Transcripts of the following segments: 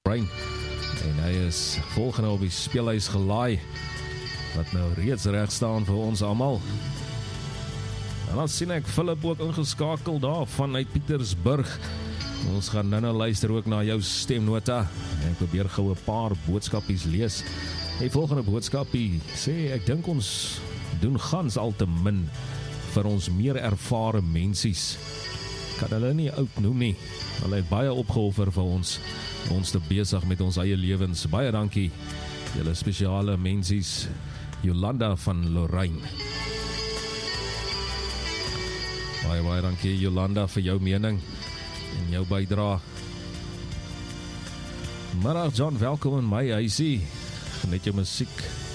Brain. En hy is volgende op die speelhuis gelaai, wat nou reeds reg staan vir ons almal. En dan sien ek Philip ook ingeskakel daar vanuit Pietersburg. Ons gaan nou luister ook na jou stemnota. Ek probeer gou 'n paar boodskapies lees. Die volgende boodskapie sê, ek dink ons doen gans al te min vir ons meer ervare mensies. Kan hulle nie oud noem nie. Hulle het baie opgeoffer vir ons te besig met ons eie lewens. Baie dankie, julle spesiale mensies. Jolanda van Lorraine. Baie dankie Jolanda vir jou mening en jou bydra. Middag John, welkom in my huisie. Geniet jou musiek.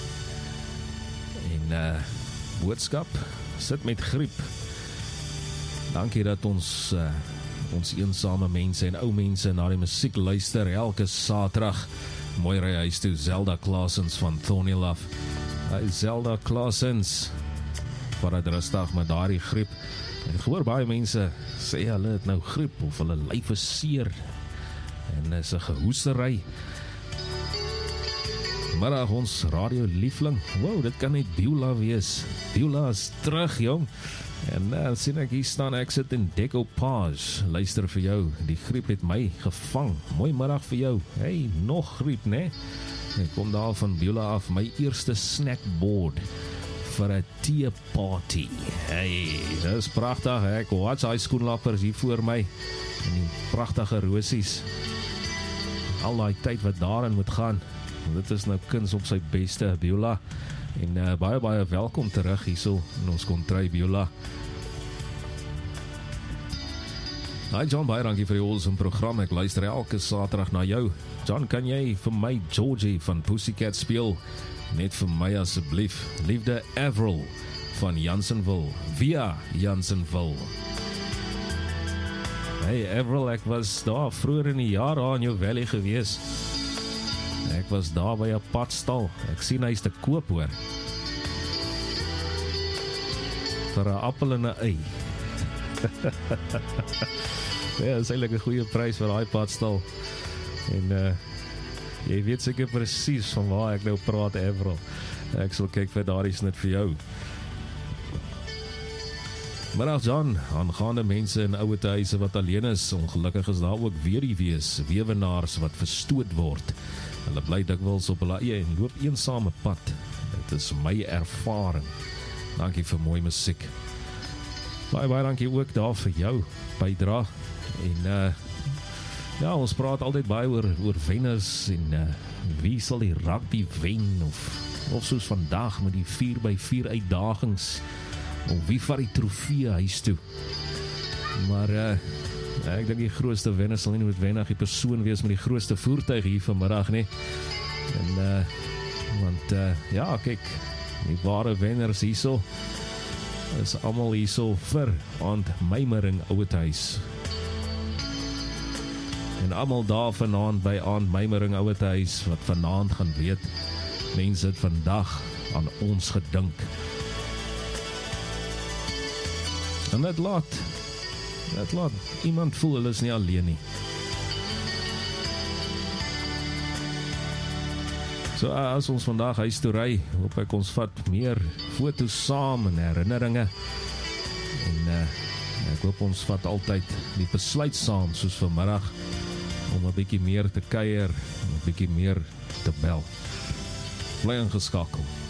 En boodskap, sit met griep. Dankie dat ons eensame mense en ou mense na die musiek luister elke Saterdag. Mooi ry huis toe, Zelda Claessens van Thorny Love. Zelda Claessens, vir het rustig met daardie griep. Ek hoor baie mense sê hulle het nou griep of hulle lyf is seer en is 'n gehoestery. Middag ons radio liefling. Wow, dit kan net Beulah wees. Beulah is terug, jong. En sien ek hier staan, ek sit in Decoupage. Luister vir jou, die griep het my gevang. Mooi middag vir jou. Hey, nog griep, né? Ek kom daar van Beulah af, my eerste snackboard vir 'n tea party. Hey, dis pragtig. Ek watch hy skoenlappers hier voor my en die pragtige rosies. Al die tyd wat daarin moet gaan. Dit is nou kuns op sy beste, Beulah. En baie welkom terug hierso in ons kontry, Beulah. Hi John, baie dankie vir die awesome program. Ek luister elke Saterdag na jou. John, kan jy vir my Georgie van Pussycat speel? Net vir my asseblief. Liefde Avril van Jansenville, via Jansenville. Hey Avril, ek was daar vroeër in die jaar aan jou valley gewees. Ek was daar by 'n padstal. Ek sien hy is te koop, hoor. Vir 'n appel en 'n ei. Ja, dis eintlik 'n goeie prys vir daai padstal. En jy weet seker presies van waar ek nou praat, Avril. Ek sal kyk vir daardie snit vir jou. Middag John, aangaande mense in ouer huise wat alleen is, ongelukkig is daar ook weerie wees, weewenaars wat verstoot word. Hulle bly dikwels op hulle eie en loop eensame pad. Dit is my ervaring. Dankie vir mooi musiek. Baie dankie ook daar vir jou bydra. En ja, ons praat altyd baie oor wenners en wie sal die rugby wen of soos vandag met die 4x4 uitdagings of wie vat die trofee huis toe. Maar ek dink die grootste wenner sal nie noodwendig die persoon wees met die grootste voertuig hier vanmiddag nie. En want ja, kyk, die ware wenners hierso is almal hierso vir aandmymering ouerhuis. En almal daar vanaand by aandmymering ouerhuis wat vanaand gaan weet, mense het vandag aan ons gedink. En dit laat iemand voel hulle is nie alleen nie. So as ons vandag huis toe ry, hoop ek ons vat meer foto's saam en herinneringe. En ek hoop ons vat altyd die besluit saam soos vanmiddag om 'n bietjie meer te kuier, 'n bietjie meer te bel. Bly ingeskakel.